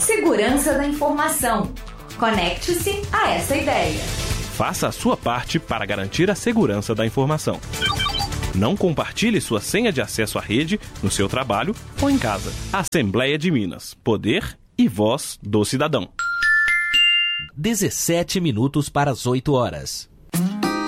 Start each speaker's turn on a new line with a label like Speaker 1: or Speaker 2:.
Speaker 1: Segurança da informação. Conecte-se a essa ideia.
Speaker 2: Faça a sua parte para garantir a segurança da informação. Não compartilhe sua senha de acesso à rede, no seu trabalho ou em casa. Assembleia de Minas. Poder e voz do cidadão.
Speaker 3: 17 minutos para as 8 horas.